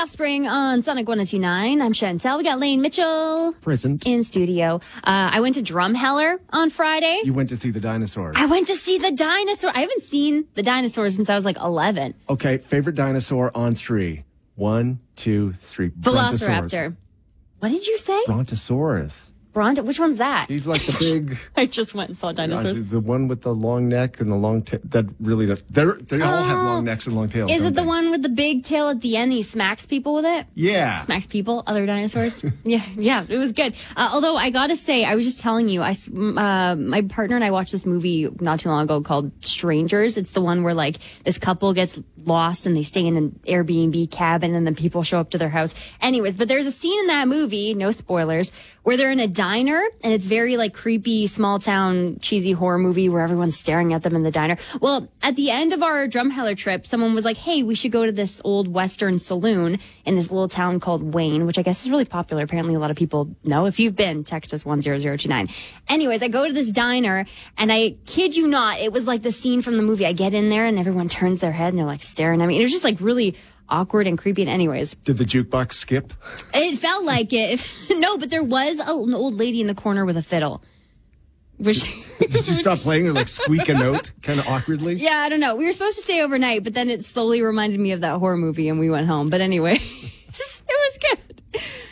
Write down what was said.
Offspring on Sonic 102.9. I'm Chantel. We got Lane Mitchell. Present. In studio. I went to Drumheller on Friday. You went to see the dinosaurs. I went to see the dinosaur. I haven't seen the dinosaurs since I was like 11. Okay, favorite dinosaur on 3. 1, 2, 3. Velociraptor. What did you say? Brontosaurus. Which one's that? He's like the big... I just went and saw dinosaurs. The one with the long neck and the long tail. That really does... They all have long necks and long tails. Is it the one with the big tail at the end? He smacks people with it? Yeah. Smacks people, other dinosaurs? yeah, it was good. Although I gotta say, I was just telling you, my partner and I watched this movie not too long ago called Strangers. It's the one where like this couple gets lost and they stay in an Airbnb cabin and then people show up to their house. Anyways, but there's a scene in that movie, no spoilers, where they're in a diner and it's very like creepy, small town, cheesy horror movie where everyone's staring at them in the diner. Well, at the end of our Drumheller trip, someone was like, hey, we should go to this old Western saloon in this little town called Wayne, which I guess is really popular. Apparently a lot of people know. If you've been, text us 10029. Anyways, I go to this diner and I kid you not, it was like the scene from the movie. I get in there and everyone turns their head and they're like staring at me. It was just like really awkward and creepy. And anyways, did the jukebox skip? It felt like it. No, but there was an old lady in the corner with a fiddle. Did she stop playing or like squeak a note kind of awkwardly? Yeah, I don't know. We were supposed to stay overnight, but then it slowly reminded me of that horror movie and we went home. But anyway, it was good.